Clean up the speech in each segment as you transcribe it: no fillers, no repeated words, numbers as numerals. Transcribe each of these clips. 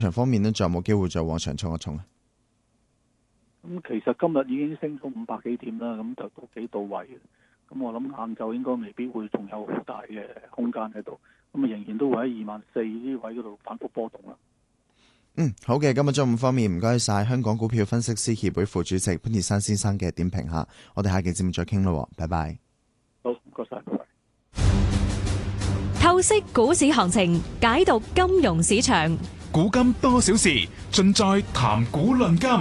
場方面咧，仲有冇機會再往上衝一衝啊？ 咁其實今日已經升咗500幾點啦，咁就都幾到位嘅。咁我諗晏晝應該未必會仲有好大嘅空間喺度，咁啊仍然都會喺24,000呢位嗰度反覆波動啦。 好嘅，今日中午方面唔該晒香港股票分析師協會副主席潘鐵珊先生嘅點評下，我哋下期節目再傾咯，拜拜。 好，唔該晒，拜拜。 透析股市行情，解讀金融市場， 古今多少事，盡在談股論金。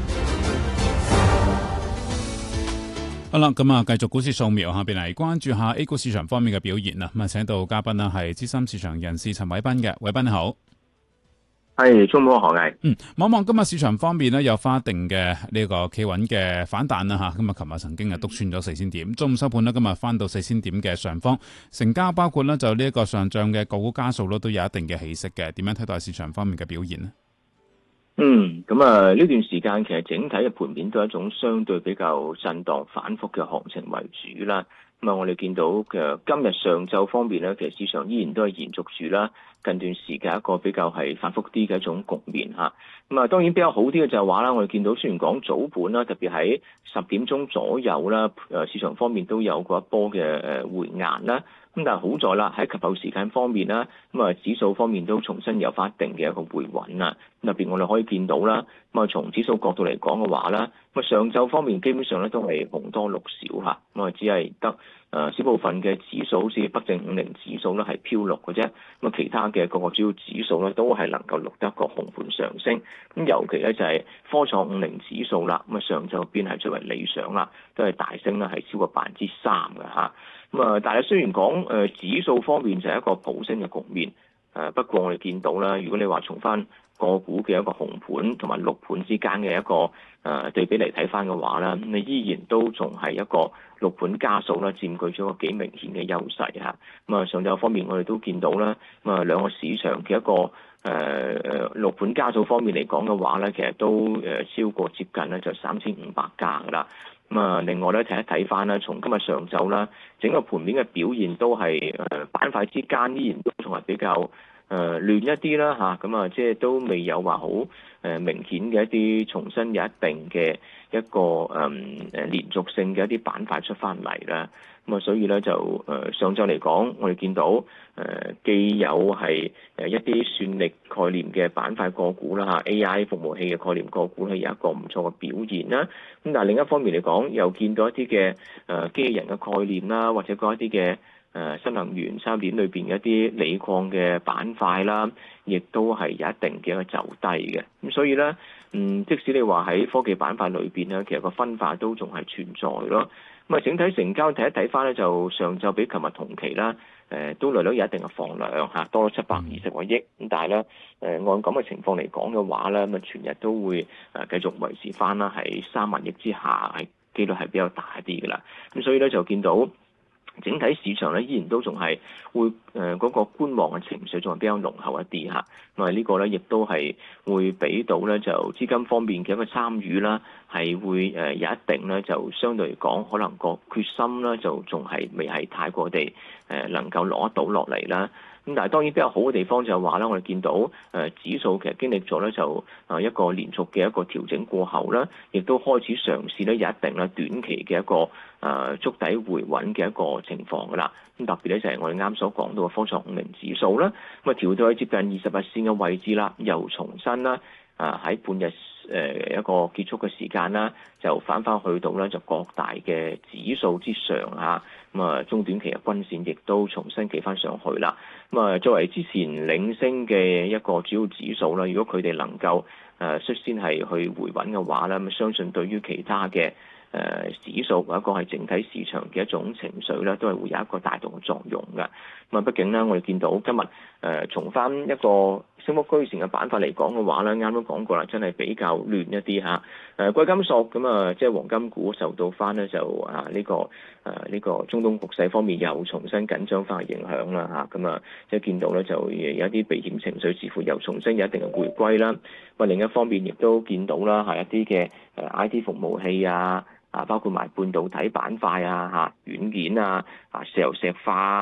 好啦，咁啊，繼續股市掃描，下邊嚟關注下 A 股市場方面嘅表現啦。咁啊，請到嘉賓啦，係資深市場人士陳偉斌嘅，偉斌你好。 係中午好，何毅。 望望今日市場方面呢，有翻一定嘅呢個企穩嘅反彈啦吓。咁啊，琴日曾經係篤穿咗4000點，中午收盤呢，今日翻到4000點嘅上方，成交包括呢就呢一個上漲嘅個股家數都有一定嘅起色嘅。點樣睇待市場方面嘅表現呢？ 咁啊呢段時間其實整體嘅盤面都係一種相對比較震盪反覆嘅行情為主啦。咁啊，我哋見到嘅今日上晝方面咧，其實市場依然都係延續住啦近段時間一個比較係反覆啲嘅一種局面嚇。咁啊，當然比較好啲嘅就係話啦，我哋見到雖然講早盤啦，特別喺10點鐘左右啦，市場方面都有過一波嘅回壓啦。咁但係好在啦，喺及後時間方面啦，咁啊指數方面都重新有翻一定嘅一個回穩啦。特別我哋可以見到啦，咁啊從指數角度嚟講嘅話啦，咁啊上晝方面基本上咧都係紅多綠少嚇，咁啊只係得少部分嘅指數，好似北證50指數咧係飄綠嘅啫。咁啊其他嘅各個主要指數咧都係能夠錄得一個紅盤上升。咁尤其咧就係科創50指數啦，咁啊上晝邊係最為理想啦，都係大升啦，係超過3%嘅嚇。咁啊，但係雖然講指數方面就係一個普升嘅局面，不過我哋見到啦，如果你話從翻個股嘅一個紅盤同埋綠盤之間嘅一個對比嚟睇翻嘅話啦，咁你依然都仲係一個綠盤家數啦，佔據咗個幾明顯嘅優勢嚇。咁啊，上晝方面我哋都見到啦，咁啊兩個市場嘅一個綠盤家數方面嚟講嘅話咧，其實都超過接近咧就3500家噶啦。咁啊，另外咧睇一睇翻啦，從今日上晝啦，整個盤面嘅表現都係板塊之間依然都仲係比較亂一啲啦嚇。咁啊，即係都未有話好明顯嘅一啲重新有一定嘅一個連續性嘅一啲板塊出翻嚟啦。咁啊，所以咧就上晝嚟講，我哋見到既有係一啲算力概念嘅板塊個股啦嚇 ，AI 服務器嘅概念個股係有一個唔錯嘅表現啦。咁但係另一方面嚟講，又見到一啲嘅機器人嘅概念啦，或者嗰一啲嘅新能源產業鏈裏邊嘅一啲鋰礦嘅板塊啦，亦都係有一定嘅一個走低嘅。咁所以咧，即使你話喺科技板塊裏邊咧，其實個分化都仲係存在咯。咁啊，整體成交睇一睇翻咧，就上晝比琴日同期啦，都略略有一定嘅放量嚇，多咗720個億。咁但係咧，按咁嘅情況嚟講嘅話咧，咁啊全日都會繼續維持翻啦，喺3萬億之下，係機率係比較大啲嘅啦。咁所以咧就見到整體市場咧依然都仲係會嗰個觀望嘅情緒仲係比較濃厚一啲嚇。咁啊呢個咧亦都係會俾到咧就資金方面嘅一個參與啦，係會有一定咧就相對嚟講可能個決心啦就仲係未係太過地能夠攞得到落嚟啦。咁但係當然比較好嘅地方就係話咧，我哋見到指數其實經歷咗咧就一個連續嘅一個調整過後啦，亦都開始嘗試咧有一定咧短期嘅一個築底回穩嘅一個情況㗎啦。咁特別咧就係我哋啱所講到嘅科創50指數啦，咁啊調到去接近20日線嘅位置啦，又重新啦喺半日一個結束嘅時間啦，就翻去到咧就各大嘅指數之上嚇。咁啊，中短期嘅均線亦都重新企翻上去啦。咁啊，作為之前領升嘅一個主要指數啦，如果佢哋能夠率先係去回穩嘅話咧，咁相信對於其他嘅指數或者係整體市場嘅一種情緒咧，都係會有一個帶動嘅作用嘅。咁啊，畢竟咧，我哋見到今日從翻一個升幅居前嘅板塊嚟講嘅話咧，啱都講過啦，真係比較亂一啲嚇。貴金屬咁啊，即係黃金股受到翻咧就呢個中東局勢方面又重新緊張翻嘅影響啦嚇。咁啊，即係見到咧就有一啲避險情緒似乎又重新有一定嘅回歸啦。咁另一方面亦都見到啦，係一啲嘅IT 服務器包括埋半導體板塊軟件石油石化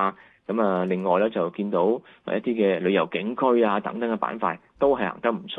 咁另外咧就見到一啲嘅旅遊景區啊等等嘅板塊都係行得唔錯。